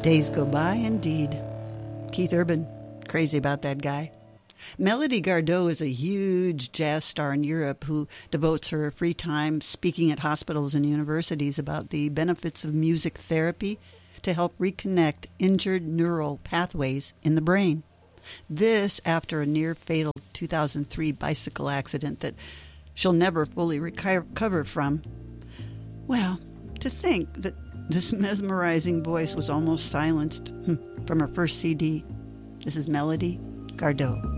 Days go by, indeed. Keith Urban, crazy about that guy. Melody Gardot is a huge jazz star in Europe who devotes her free time speaking at hospitals and universities about the benefits of music therapy to help reconnect injured neural pathways in the brain. This after a near-fatal 2003 bicycle accident that she'll never fully recover from. Well, to think that this mesmerizing voice was almost silenced from her first CD. This is Melody Gardot.